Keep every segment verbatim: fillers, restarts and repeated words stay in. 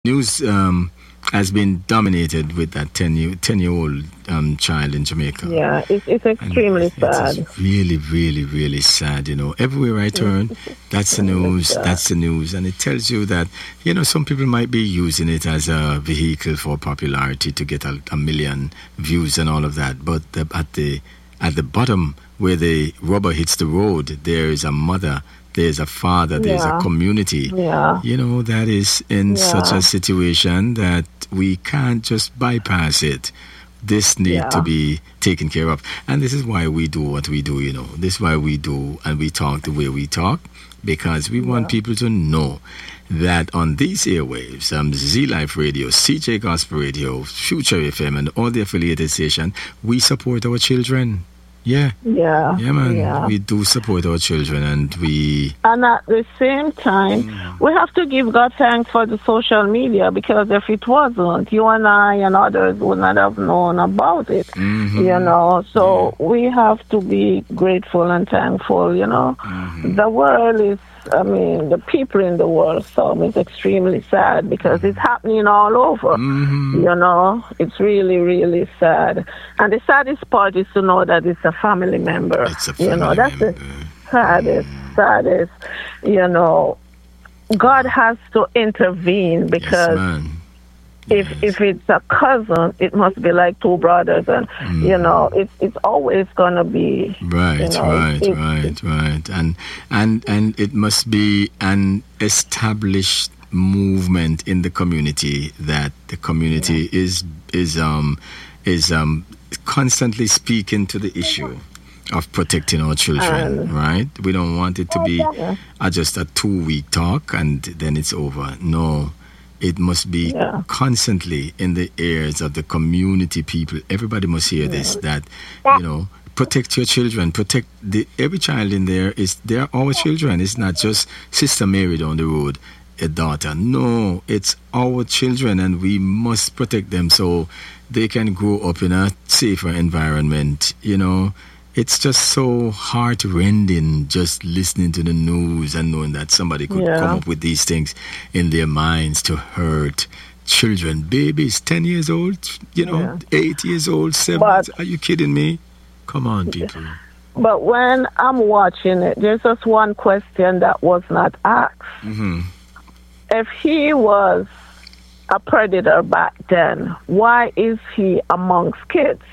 news um, has been dominated with that ten year ten year old um, child in Jamaica. Yeah, it's it's extremely and sad. It's really, really, really sad. You know, everywhere I turn, that's the news. That's the news, and it tells you that you know some people might be using it as a vehicle for popularity to get a, a million views and all of that. But the, at the at the bottom where the rubber hits the road, there is a mother. There's a father, there's Yeah. a community, Yeah. you know, that is in Yeah. such a situation that we can't just bypass it. This need Yeah. to be taken care of. And this is why we do what we do, you know. This is why we do and we talk the way we talk, because we want people to know that on these airwaves, um, Z Life Radio, C J Gospel Radio, Future F M, and all the affiliated stations, we support our children. Yeah. Yeah. Yeah, man. Yeah. We do support our children, and we. And at the same time, we have to give God thanks for the social media, because if it wasn't, you and I and others would not have known about it. Mhm. You know, so we have to be grateful and thankful. You know, the world is. I mean, the people in the world, some is extremely sad because it's happening all over. You know, it's really, really sad. And the saddest part is to know that it's a family member. It's a you know, family that's member. the saddest, saddest. You know, God has to intervene, Yes, because man. if if it's a cousin, it must be like two brothers, and you know, it's it's always gonna be Right, you know, right, it- right, right. And and and it must be an established movement in the community that the community is is um is um constantly speaking to the issue of protecting our children, Um, right? We don't want it to be yeah. uh, just a two week talk and then it's over. No. It must be Yeah. constantly in the ears of the community people. Everybody must hear this, that, you know, protect your children. Protect the every child in there. Is they're our children. It's not just Sister Mary down the road, a daughter. No, it's our children, and we must protect them so they can grow up in a safer environment, you know. It's just so heart-rending just listening to the news and knowing that somebody could Yeah. come up with these things in their minds to hurt children, babies, ten years old, you know, Yeah. eight years old, seven. But- Are you kidding me? Come on, people. But when I'm watching it, there's just one question that was not asked. hmm If he was a predator back then, why is he amongst kids?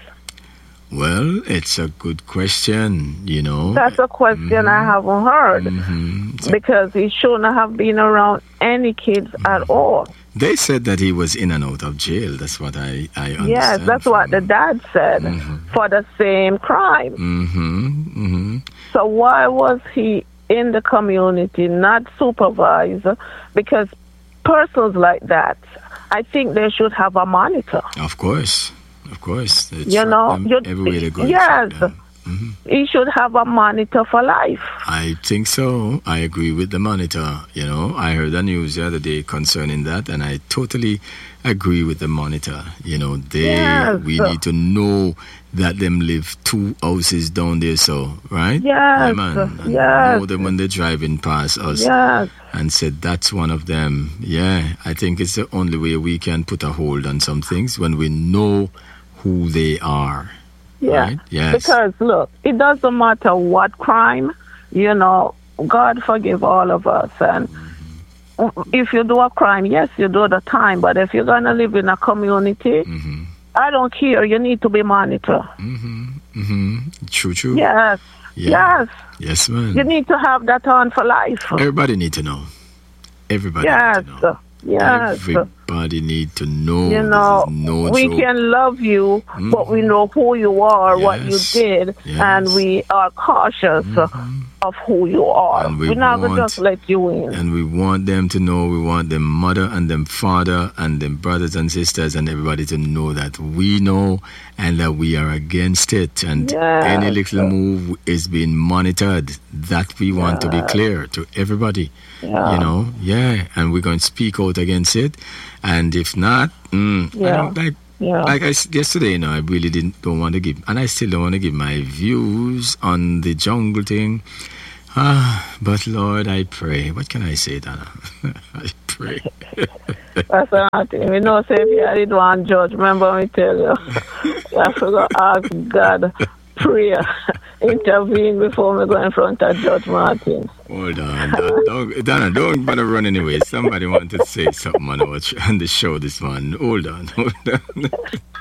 Well, it's a good question, you know. That's a question I haven't heard, Mhm. because he shouldn't have been around any kids at all. They said that he was in and out of jail. That's what I, I understand. Yes, that's what the dad said, for the same crime. Mm-hmm. Mm-hmm. So why was he in the community, not supervised? Because persons like that, I think they should have a monitor. Of course. Of course. They You track know, them you- everywhere they go. they yes. track them. Mhm. He should have a monitor for life. I think so. I agree with the monitor. You know, I heard the news the other day concerning that, and I totally agree with the monitor. You know, they Yes. we need to know that them live two houses down there, so right? Yes, yeah, man. And yes. know them when they're driving past us, Yes. and said that's one of them. Yeah, I think it's the only way we can put a hold on some things when we know who they are. Yeah. Right? Yes. Because look, it doesn't matter what crime, you know, God forgive all of us. And if you do a crime, yes, you do the time. But if you're going to live in a community, Mm-hmm. I don't care. You need to be monitored. Mm-hmm. Mm-hmm. True, true. Yes. Yeah. Yes. Yes, man. You need to have that on for life. Everybody need to know. Everybody Yes. need to know. Yes. Everybody need to know. You know, this is no we joke. can love you, but we know who you are, what you Yes. did, Yes. and we are cautious of who you are. And we We're not going to want- just let you in. And we want them to know, we want them mother and them father and them brothers and sisters and everybody to know that we know and that we are against it. And Yes. any little move is being monitored. That we want to be Yes. clear to everybody. Yeah. You know, yeah. And we're going to speak out against it. And if not, mm, I Yeah. don't like Yeah. Like I s- yesterday, you know, I really didn't don't want to give, and I still don't want to give my views on the jungle thing. Ah, but Lord, I pray. What can I say, Donna? I pray. pray. That's another thing. We know, say, if you did one judge, remember me tell you, you have to go ask God, prayer, intervene before we go in front of Judge Martin. Hold on. Don't, don't, Donna, don't bother run anyway. Somebody wanted to say something on, our, on the show this morning. Hold on. Hold on.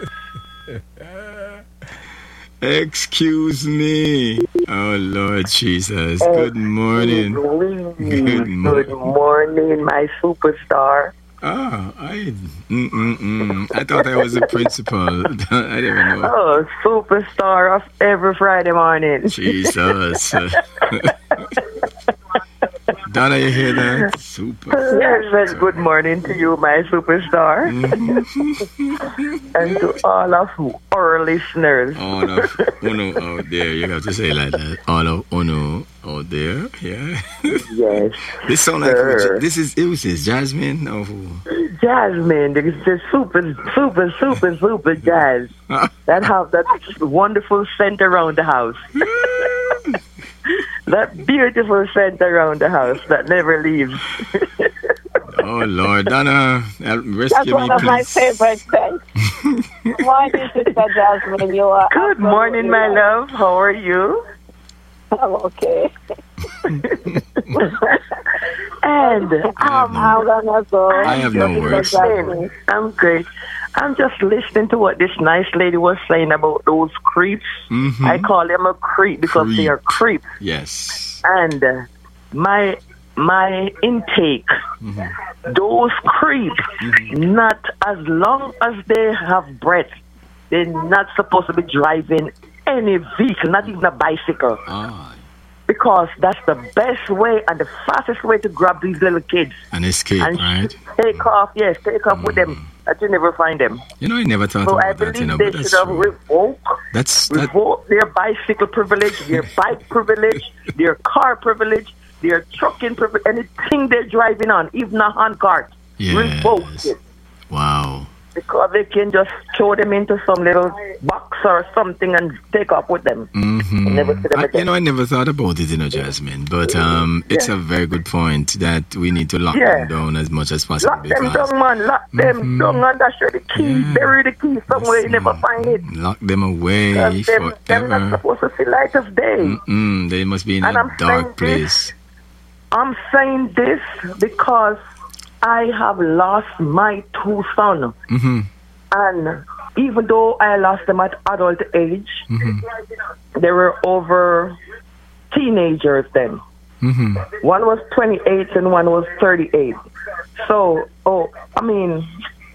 Excuse me. Oh, Lord Jesus. Good morning. Good morning, Good morning my superstar. Ah, I, mm, mm, mm. I thought I was a principal. I didn't know. Oh, superstar of every Friday morning. Jesus. Donna, you hear that? Super. Yes, well, good morning to you, my superstar. Mm-hmm. And to all of our listeners. All of Uno out there, you have to say like that. All of Uno out there, yeah. Yes. This sound like who, this is who is this? Jasmine or who? Jasmine, it's the super, super, super, super jazz that have that wonderful scent around the house. That beautiful scent around the house that never leaves. Oh, Lord. Donna, rescue That's me, one of please. my favorite things. Morning, Sister Jasmine. You are Good morning, my love. How are you? I'm okay. And um, I'm gonna go. I have no words. listening. I'm great. I'm just listening to what this nice lady was saying about those creeps. Mm-hmm. I call them a creep because Creep. they are creeps. Yes. And uh, my my intake, Mm-hmm. those creeps, Mm-hmm. not as long as they have breath, they're not supposed to be driving any vehicle, not even a bicycle. Ah, Because that's the best way and the fastest way to grab these little kids. an escape, And right? take off, yes, take off with them. That you never find them. You know, I never thought So I about that, you believe know, they but that's should have true. revoked, That's, that, revoke their bicycle privilege, their bike privilege, their car privilege, their trucking privilege, anything they're driving on, even a handcart. Revoke yes. it. Wow. Because they can just throw them into some little box or something and take off with them. Mm-hmm. Never see them I, again. you know, I never thought about it, you know, Jasmine. But um, it's Yeah. a very good point that we need to lock Yeah. them down as much as possible. Lock them because down, man. Lock them Mhm. down and that's where the key. Yeah. Bury the key somewhere. You Yes, never mm. find it. Lock them away Because them, them not forever. supposed to see light of day. Mm-mm, they must be in And a I'm dark saying place. I'm saying this because I have lost my two sons. Mm-hmm. And even though I lost them at adult age, Mm-hmm. they were over teenagers then. Mm-hmm. One was twenty-eight and one was thirty-eight. So, oh, I mean,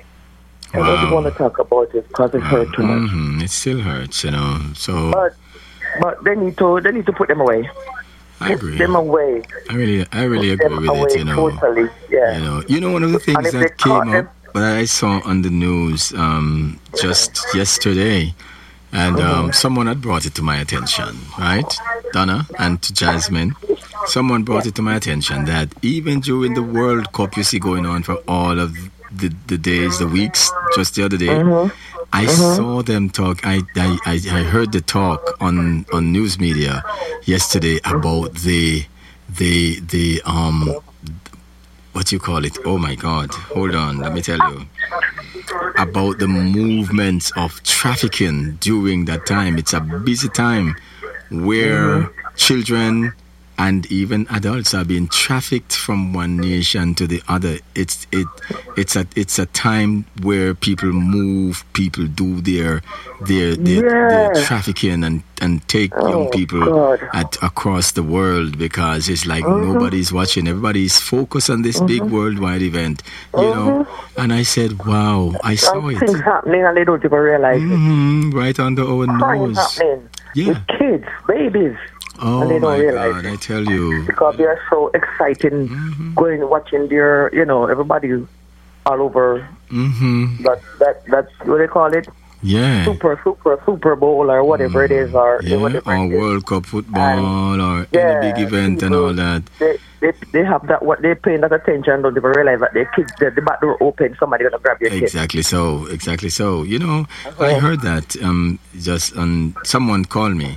I don't Wow. want to talk about it because it hurt too much. Mm-hmm. It still hurts, you know. So But, but they need to, they need to put them away. I agree. Them away. I really, I really Put agree them with away it, you know. totally. Yeah. You know, you know, one of the And things if they that came caught up them- that I saw on the news um, just yesterday, and um, someone had brought it to my attention, right, Donna and to Jasmine. Someone brought it to my attention that even during the World Cup you see going on for all of the, the days, the weeks, just the other day, I saw them talk. I, I, I I heard the talk on, on news media yesterday about the the the um what you call it? Oh my God! Hold on, let me tell you about the movements of trafficking during that time. It's a busy time where children and even adults are being trafficked from one nation to the other. It's it it's a it's a time where people move, people do their their their, their Yeah. trafficking and, and take Oh, young people God. at across the world because it's like nobody's watching. Everybody's focused on this big worldwide event, you know. And I said, wow, I saw And it. things happening and they don't even realize it. hmm right under our Crime nose. happening Yeah. with kids, babies. Oh and they don't my realize God, it. I tell you. Because they are so exciting going watching their, you know, everybody all over Mm-hmm. that, that, that's what they call it, Yeah. super, super, Super Bowl or whatever it is, or Yeah, whatever or it is. World Cup football or Yeah, any big event and people- all that. They, they, they have that, what they're paying that attention, don't even realize that their kids, the, the back door open, somebody gonna grab your kid. Exactly so, exactly so. You know, I heard that um, just um, someone called me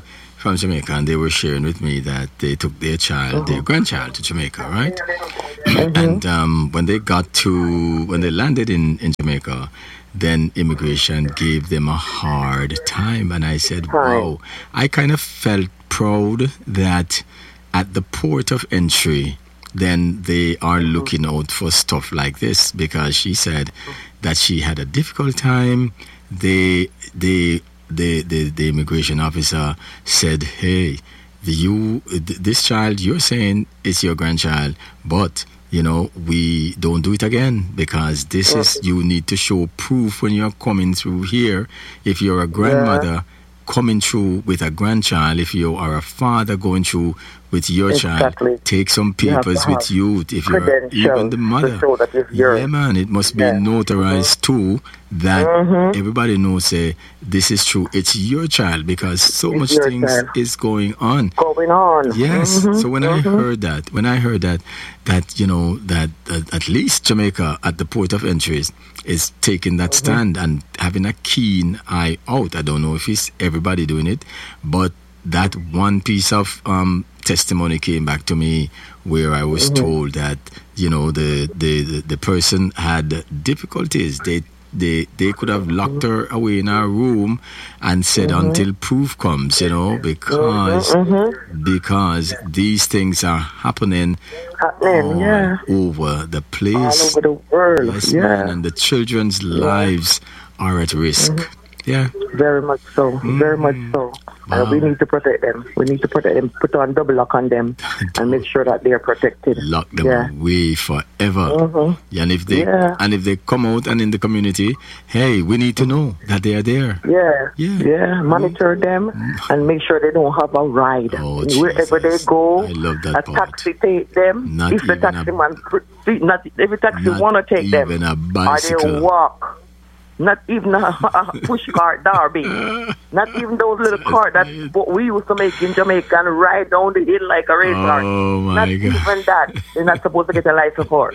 from Jamaica, and they were sharing with me that they took their child, mm-hmm. their grandchild, to Jamaica, right? Mm-hmm. And um, when they got to, when they landed in, in Jamaica, then immigration gave them a hard time. And I said, wow, I kind of felt proud that at the port of entry, then they are looking out for stuff like this, because she said that she had a difficult time. They, they, the, the, the immigration officer said, hey, the, you, this child you're saying is your grandchild, but you know, we don't do it again, because this is, you need to show proof when you're coming through here. If you're a grandmother yeah. coming through with a grandchild, if you are a father going through with your exactly. child, take some papers you with you. If you're even the mother, yeah, man, it must be yeah. notarized mm-hmm. too, that mm-hmm. everybody knows, say, this is true. It's your child, because so it's much things child. is going on. Going on. Yes. Mm-hmm. So when mm-hmm. I heard that, when I heard that, that, you know, that uh, at least Jamaica at the port of entries is taking that mm-hmm. stand and having a keen eye out. I don't know if it's everybody doing it, but that one piece of um, testimony came back to me where I was mm-hmm. told that, you know, the, the, the, the person had difficulties. They they they could have locked her away in her room and said mm-hmm. until proof comes, you know, because mm-hmm. because these things are happening, happening all yeah. over the place, all over the world, yes, yeah. man, and the children's yeah. lives are at risk. Mm-hmm. Yeah, very much so, mm-hmm. very much so. Wow. And we need to protect them. We need to protect them, put on double lock on them, and make sure that they are protected. Lock them yeah. away forever. Mm-hmm. And if they yeah. and if they come out and in the community, hey, we need to know that they are there. Yeah, yeah, yeah. Monitor them mm-hmm. and make sure they don't have a ride. Oh, wherever they go, I love that a part. taxi take them. Not if the taxi a, man, not every taxi want to take them, a bicycle. Or they walk. Not even a, a push cart, Darby. Not even those little carts that what we used to make in Jamaica and ride down the hill like a race car. Oh my not God. even that. You're not supposed to get a license for.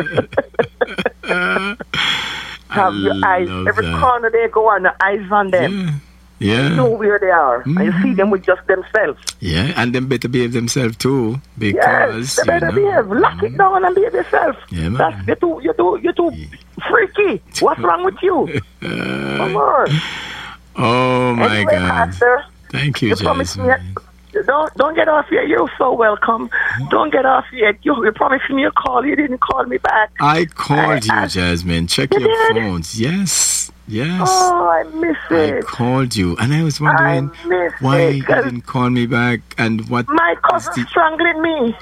Have your eyes. Every that. corner they go on, the eyes on them. Yeah. Yeah. You know where they are. Mm-hmm. And you see them with just themselves. Yeah, and them better behave themselves too. Because yes, they better you know, behave. Lock mm-hmm. it down and behave yourself. Yeah, man. That's, you're too, you're too, you're too yeah. freaky. What's wrong with you? uh, Come on. Oh, my anyway, God. Pastor, thank you, you Jasmine. Don't don't get off yet. You're so welcome. Don't get off yet. You, you promised me a call. You didn't call me back. I called I, you, I, Jasmine. Check you your did? phones. Yes. Yes. Oh, I miss it. I called you, and I was wondering why it, you didn't call me back, and what. My cousin's the... strangling me.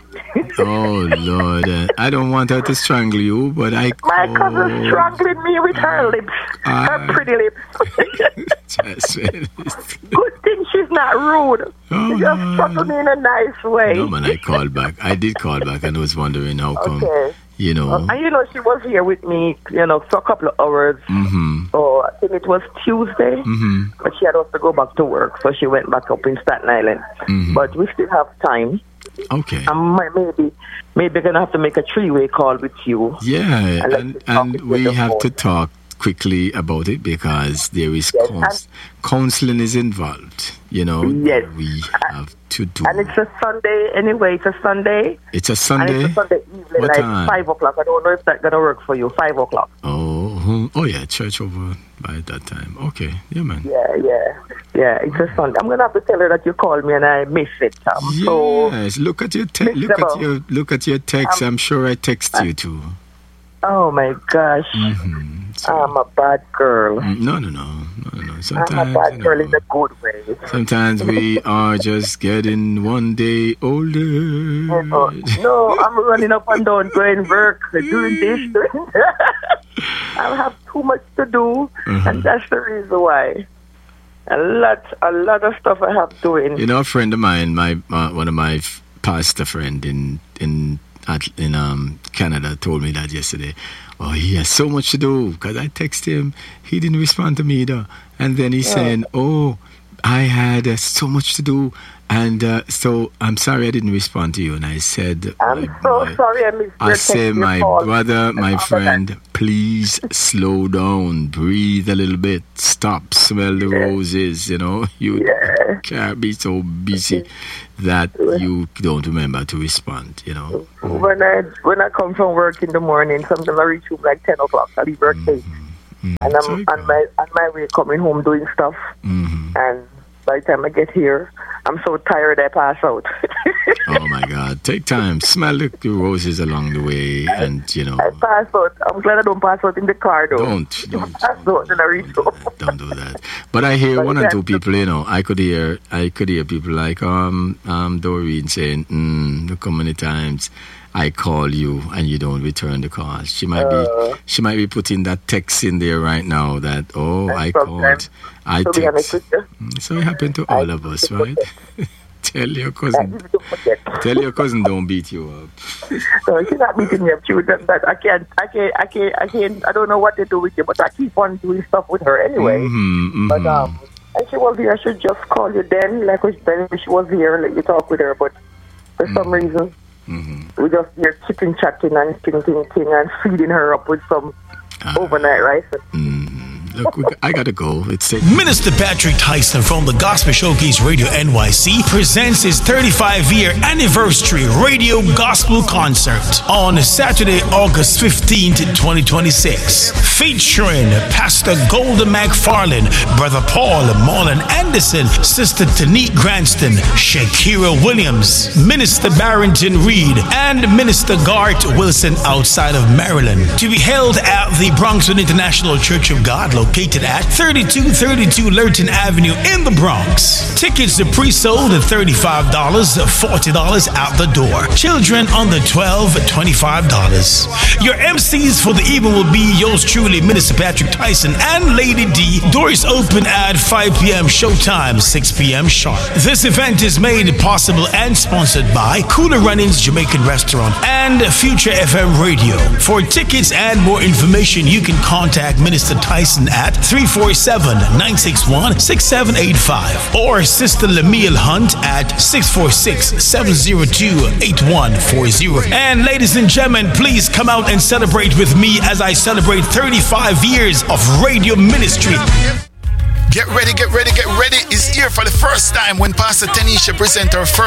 Oh Lord, uh, I don't want her to strangle you, but I. My called... cousin's strangling me with her lips, uh, her pretty lips. Jasmine. Good thing she's not rude. Oh, she just struggled me in a nice way. No man, I called back. I did call back, and was wondering how come. Okay. You know, uh, and you know, she was here with me, you know, for a couple of hours. Mm-hmm. So I think it was Tuesday, mm-hmm. but she had also to go back to work, so she went back up in Staten Island. Mm-hmm. But we still have time. Okay. Um, maybe, maybe gonna have to make a three-way call with you. Yeah, and and, and we have phone. to talk quickly about it because there is yes, cons- counseling is involved. You know, yes, we have to do. And it's a Sunday anyway. It's a Sunday. It's a Sunday. And it's a Sunday evening, what like time? five o'clock. I don't know if that's gonna work for you. Five o'clock. Oh, oh yeah, church over by that time. Okay, yeah, man. Yeah, yeah, yeah. It's a Sunday. I'm gonna have to tell her that you called me and I missed it. Um, yes, so look at your te- look at your look at your text. Um, I'm sure I text uh, you too. Oh my gosh. Mm-hmm. So, I'm a bad girl. No, no, no, no, no. Sometimes, I'm a bad you know, girl in a good way. Sometimes we are just getting one day older. Oh, no, I'm running up and down, going work, doing this, doing that. I have too much to do, uh-huh. and that's the reason why. A lot, a lot of stuff I have doing. You know, a friend of mine, my uh, one of my f- pastor friend in in at, in um Canada, told me that yesterday. Oh, he has so much to do because I texted him. He didn't respond to me either. And then he's yeah. saying, oh, I had uh, so much to do. And uh, so I'm sorry I didn't respond to you. And I said, I'm my, so my, sorry I missed I your say, text, my your call. brother, my friend, please slow down, breathe a little bit, stop, smell the Yeah. roses. You know, you Yeah. can't be so busy that you don't remember to respond. You know. When I when I come from work in the morning, sometimes I reach home like ten o'clock. I leave work eight, Mm-hmm. and I'm Sorry, on my on my way coming home doing stuff. Mm-hmm. And by the time I get here, I'm so tired I pass out. Oh my God! Take time, smell the the roses along the way, and you know. I pass out. I'm glad I don't pass out in the car though. Don't, don't, pass don't, out, then I reach don't, home. do that, don't do that. But I hear But one or that's two the- people, you know, I could hear, I could hear people like um, um, Doreen saying, mm, "Look how many times I call you and you don't return the call." She might Uh, be, she might be putting that text in there right now that, oh, And I sometimes- called, I To be honest text. with you, Mm, So it happened to all of us, right? Tell your I cousin, need to forget. tell your cousin don't beat you up. So she's not beating me up. She would that I can't, I can't, I can't, I can't. I don't know what to do with you, but I keep on doing stuff with her anyway. Mm-hmm, But mm-hmm. um, and she was here. I should just call you then, like when she was here, and let you talk with her. But for some reason, Mm-hmm. we just here chipping, chatting, and ting, ting, ting, and feeding her up with some overnight rice. Mm-hmm. Look, we, I gotta go. It's taking Minister Patrick Tyson from the Gospel Showcase Radio N Y C presents his thirty-five year anniversary radio gospel concert on Saturday, August fifteenth, twenty twenty-six, featuring Pastor Golden McFarlane, Brother Paul Marlon Anderson, Sister Tanique Granston, Shakira Williams, Minister Barrington Reed, and Minister Gart Wilson outside of Maryland, to be held at the Bronxwood International Church of God, located at thirty-two thirty-two Lurton Avenue in the Bronx. Tickets are pre-sold at thirty-five dollars, forty dollars at the door. Children under twelve, twenty-five dollars. Your M Cs for the evening will be yours truly, Minister Patrick Tyson and Lady D. Doors open at five p.m. showtime, six p.m. sharp. This event is made possible and sponsored by Cooler Runnings Jamaican Restaurant and Future F M Radio. For tickets and more information, you can contact Minister Tyson at three four seven, nine six one, six seven eight five or Sister Lamille Hunt at six four six, seven zero two, eight one four zero. And ladies and gentlemen, please come out and celebrate with me as I celebrate thirty-five years of radio ministry. Get ready, get ready, get ready is here for the first time when Pastor Tanisha presents her first